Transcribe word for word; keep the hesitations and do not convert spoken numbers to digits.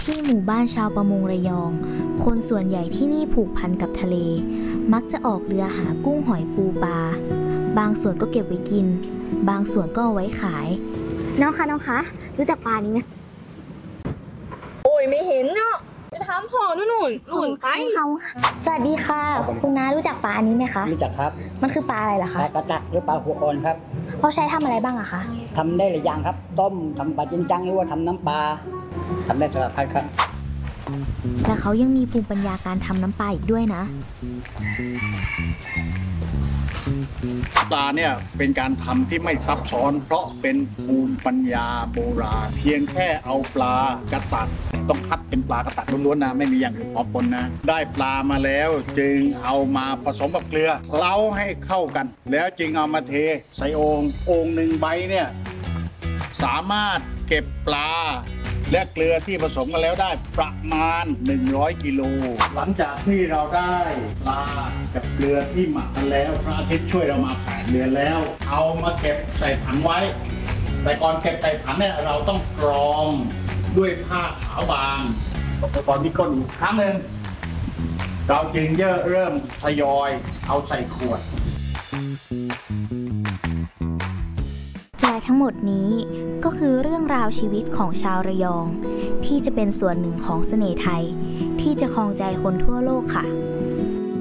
ที่หมู่บ้านชาวประมงระยองคนส่วนใหญ่ที่นี่ผูกพันกับทะเลมักจะออกเรือหากุ้งหอยปูปลาบางส่วนก็เก็บไว้กินบางส่วนก็เอาไว้ขายน้องคะน้องคะรู้จักปลานี้ไหมโอ้ยไม่เห็นเนาะไปถามพ่อนู่นนู่นนู่นไปเขาสวัสดีค่ะคุณน้ารู้จักปลาอันนี้ไหมคะรู้จักครับมันคือปลาอะไรล่ะปคะลากระจักหรือปลาหัวอ่อนครับเขาใช้ทำอะไรบ้างอะคะทำได้หลายอย่างครับต้มทำปลาจิ้งจังหรือว่าทำน้ำปลาทำได้สารพัดครับและเขายังมีภูมิปัญญาการทำน้ำปลาอีกด้วยนะปลาเนี่ยเป็นการทำที่ไม่ซับซ้อนเพราะเป็นภูมิปัญญาโบราณเพียงแค่เอาปลากระตักต้องคัดเป็นปลากระตักล้วนๆนะไม่มีอย่างอื่นพอปนนะได้ปลามาแล้วจึงเอามาผสมกับเกลือเคล้าให้เข้ากันแล้วจึงเอามาเทใส่โอ่งโอ่งหนึ่งใบเนี่ยสามารถเก็บปลาและเกลือที่ผสมกันแล้วได้ประมาณหนึ่งร้อยกิโลหลังจากที่เราได้ปลากับเกลือที่หมักกันแล้วพระอาทิตย์ช่วยเรามาแปดเดือนแล้วเอามาเก็บใส่ถังไว้แต่ก่อนเก็บใส่ถังเนี่ยเราต้องกรองด้วยผ้าขาวบางตอนที่ก้นอีกครั้งหนึ่งเราจึงเริ่มทยอยเอาใส่ขวดและทั้งหมดนี้ก็คือเรื่องราวชีวิตของชาวระยองที่จะเป็นส่วนหนึ่งของเสน่ห์ไทยที่จะครองใจคนทั่วโลกค่ะ